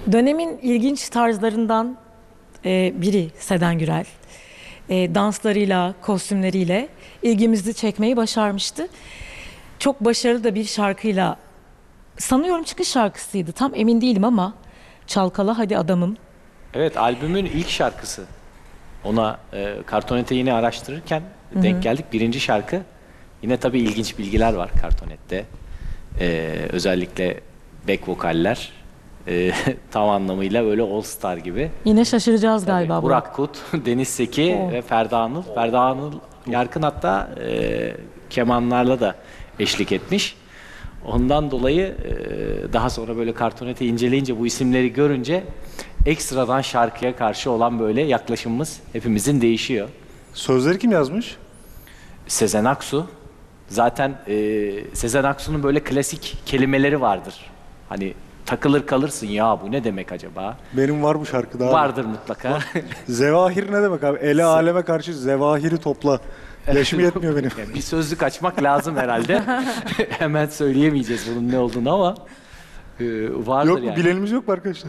Dönemin ilginç tarzlarından biri Seden Gürel. Danslarıyla, kostümleriyle ilgimizi çekmeyi başarmıştı. Çok başarılı da bir şarkıyla, sanıyorum çıkış şarkısıydı, tam emin değilim ama Çalkala Hadi Adamım. Evet, albümün ilk şarkısı. Ona Kartonet'e yine araştırırken denk geldik. Birinci şarkı. Yine tabii ilginç bilgiler var Kartonet'te. Özellikle back vokaller. Tam anlamıyla böyle All Star gibi. Yine şaşıracağız galiba. Burak Kut, Deniz Seki ve Ferda Anıl. Ferda Anıl Yarkın hatta kemanlarla da eşlik etmiş. Ondan dolayı daha sonra böyle Kartonet'i inceleyince, bu isimleri görünce ekstradan şarkıya karşı olan böyle yaklaşımımız hepimizin değişiyor. Sözleri kim yazmış? Sezen Aksu. Zaten Sezen Aksu'nun böyle klasik kelimeleri vardır. Hani takılır kalırsın, ya bu ne demek acaba? Benim var bu şarkıda abi. Vardır mutlaka. Zevahir ne demek abi? Ele aleme karşı zevahiri topla. Leşmi yetmiyor benim. Yani bir sözlük açmak lazım herhalde. Hemen söyleyemeyeceğiz bunun ne olduğunu ama vardır Yok mu? yani. Bilenimiz yok mu arkadaşlar?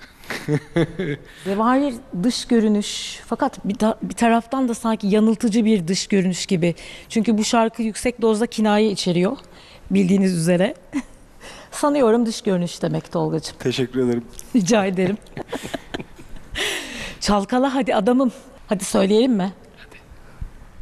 Zevahir dış görünüş, fakat bir taraftan da sanki yanıltıcı bir dış görünüş gibi. Çünkü bu şarkı yüksek dozda kinaye içeriyor, bildiğiniz üzere. Sanıyorum dış görünüş demek Tolgacığım. Teşekkür ederim. Rica ederim. Çalkala Hadi Adamım. Hadi söyleyelim mi?